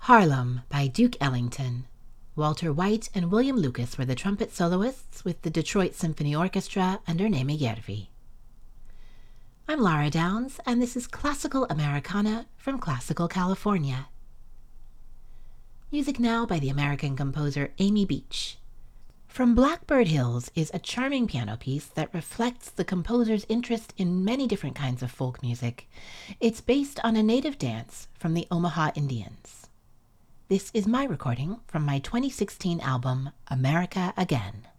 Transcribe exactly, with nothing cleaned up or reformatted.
Harlem by Duke Ellington. Walter White and William Lucas were the trumpet soloists with the Detroit Symphony Orchestra under Neeme Järvi. I'm Lara Downs, and this is Classical Americana from Classical California. Music now by the American composer Amy Beach. From Blackbird Hills is a charming piano piece that reflects the composer's interest in many different kinds of folk music. It's based on a native dance from the Omaha Indians. This is my recording from my twenty sixteen album, America Again.